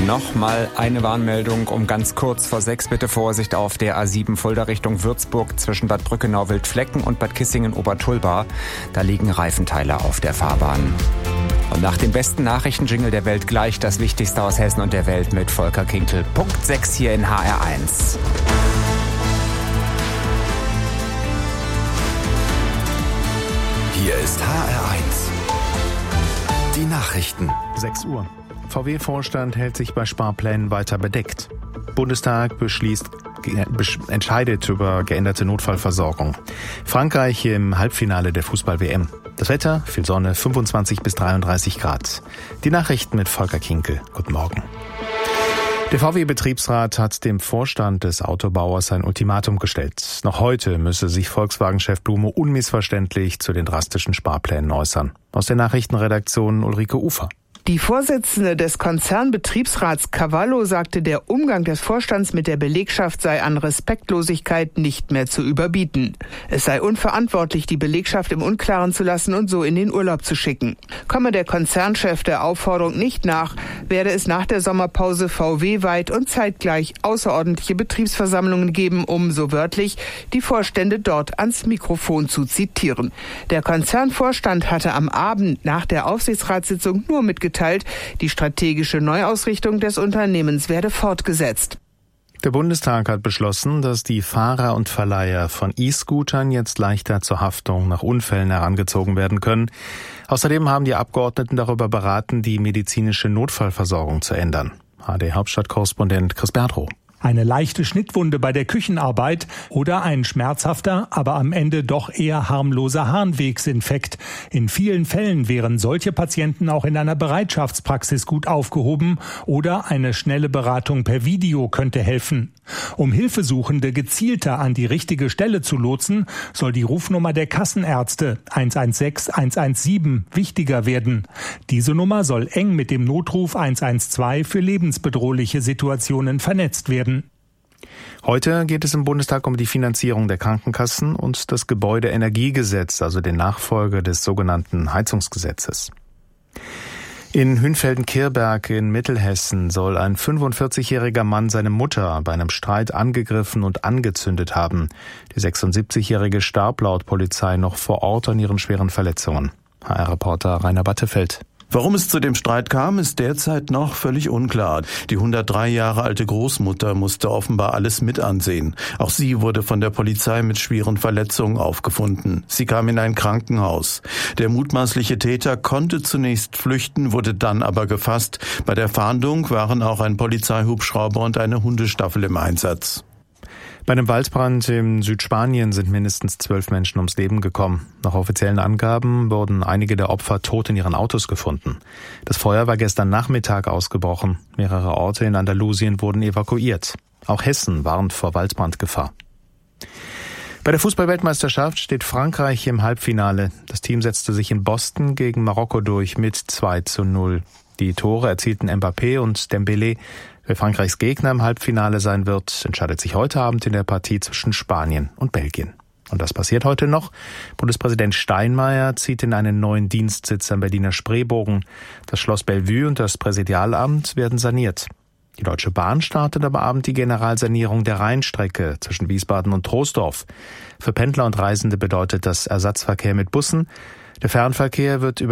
Nochmal eine Warnmeldung um ganz kurz vor 6. Bitte Vorsicht auf der A7 Fulda Richtung Würzburg zwischen Bad Brückenau-Wildflecken und Bad Kissingen-Obertulba. Da liegen Reifenteile auf der Fahrbahn. Und nach dem besten Nachrichtenjingle der Welt gleich das Wichtigste aus Hessen und der Welt mit Volker Kinkel. Punkt 6 hier in HR1. Hier ist HR1. Die Nachrichten. 6 Uhr. VW-Vorstand hält sich bei Sparplänen weiter bedeckt. Bundestag entscheidet über geänderte Notfallversorgung. Frankreich im Halbfinale der Fußball-WM. Das Wetter, viel Sonne, 25 bis 33 Grad. Die Nachrichten mit Volker Kinkel. Guten Morgen. Der VW-Betriebsrat hat dem Vorstand des Autobauers ein Ultimatum gestellt. Noch heute müsse sich Volkswagen-Chef Blume unmissverständlich zu den drastischen Sparplänen äußern. Aus der Nachrichtenredaktion Ulrike Ufer. Die Vorsitzende des Konzernbetriebsrats Cavallo sagte, der Umgang des Vorstands mit der Belegschaft sei an Respektlosigkeit nicht mehr zu überbieten. Es sei unverantwortlich, die Belegschaft im Unklaren zu lassen und so in den Urlaub zu schicken. Komme der Konzernchef der Aufforderung nicht nach, werde es nach der Sommerpause VW-weit und zeitgleich außerordentliche Betriebsversammlungen geben, um, so wörtlich, die Vorstände dort ans Mikrofon zu zitieren. Der Konzernvorstand hatte am Abend nach der Aufsichtsratssitzung nur mitgeteilt, die strategische Neuausrichtung des Unternehmens werde fortgesetzt. Der Bundestag hat beschlossen, dass die Fahrer und Verleiher von E-Scootern jetzt leichter zur Haftung nach Unfällen herangezogen werden können. Außerdem haben die Abgeordneten darüber beraten, die medizinische Notfallversorgung zu ändern. ARD-Hauptstadtkorrespondent Chris Bertrow. Eine leichte Schnittwunde bei der Küchenarbeit oder ein schmerzhafter, aber am Ende doch eher harmloser Harnwegsinfekt. In vielen Fällen wären solche Patienten auch in einer Bereitschaftspraxis gut aufgehoben oder eine schnelle Beratung per Video könnte helfen. Um Hilfesuchende gezielter an die richtige Stelle zu lotsen, soll die Rufnummer der Kassenärzte 116 117 wichtiger werden. Diese Nummer soll eng mit dem Notruf 112 für lebensbedrohliche Situationen vernetzt werden. Heute geht es im Bundestag um die Finanzierung der Krankenkassen und das Gebäudeenergiegesetz, also den Nachfolger des sogenannten Heizungsgesetzes. In Hünfelden-Kirberg in Mittelhessen soll ein 45-jähriger Mann seine Mutter bei einem Streit angegriffen und angezündet haben. Die 76-jährige starb laut Polizei noch vor Ort an ihren schweren Verletzungen. HR-Reporter Rainer Battefeld. Warum es zu dem Streit kam, ist derzeit noch völlig unklar. Die 103 Jahre alte Großmutter musste offenbar alles mit ansehen. Auch sie wurde von der Polizei mit schweren Verletzungen aufgefunden. Sie kam in ein Krankenhaus. Der mutmaßliche Täter konnte zunächst flüchten, wurde dann aber gefasst. Bei der Fahndung waren auch ein Polizeihubschrauber und eine Hundestaffel im Einsatz. Bei einem Waldbrand in Südspanien sind mindestens 12 Menschen ums Leben gekommen. Nach offiziellen Angaben wurden einige der Opfer tot in ihren Autos gefunden. Das Feuer war gestern Nachmittag ausgebrochen. Mehrere Orte in Andalusien wurden evakuiert. Auch Hessen warnt vor Waldbrandgefahr. Bei der Fußball-Weltmeisterschaft steht Frankreich im Halbfinale. Das Team setzte sich in Boston gegen Marokko durch mit 2:0. Die Tore erzielten Mbappé und Dembélé. Wer Frankreichs Gegner im Halbfinale sein wird, entscheidet sich heute Abend in der Partie zwischen Spanien und Belgien. Und das passiert heute noch. Bundespräsident Steinmeier zieht in einen neuen Dienstsitz am Berliner Spreebogen. Das Schloss Bellevue und das Präsidialamt werden saniert. Die Deutsche Bahn startet am Abend die Generalsanierung der Rheinstrecke zwischen Wiesbaden und Troisdorf. Für Pendler und Reisende bedeutet das Ersatzverkehr mit Bussen. Der Fernverkehr wird über